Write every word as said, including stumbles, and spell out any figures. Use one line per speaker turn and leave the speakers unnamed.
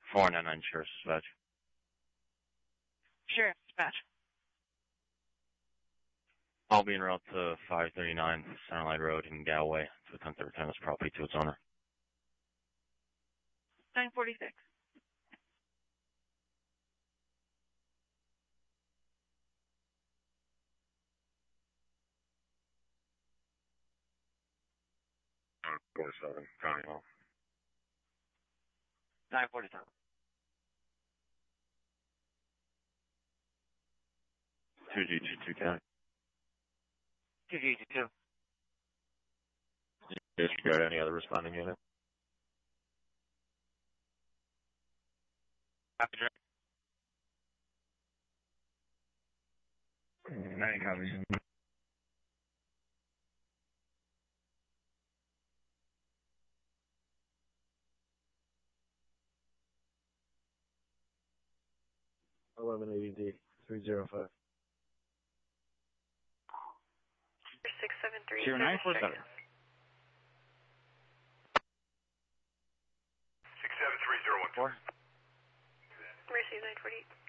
four nine nine Sheriff's Dispatch.
Sheriff's Dispatch.
I'll be en route to five thirty-nine Centerline Road in Galway to attempt to return this property to its owner.
nine forty-six.
forty-seven, County Hall.
nine forty-seven.
two G two two County.
two G two.
Disregard any other responding unit.
Copy, Jack.
Nine copies. eleven eighty D, three zero five.
six seven three.
Zero nine four seven.
six seven three zero one four.
Mercy nine forty-eight.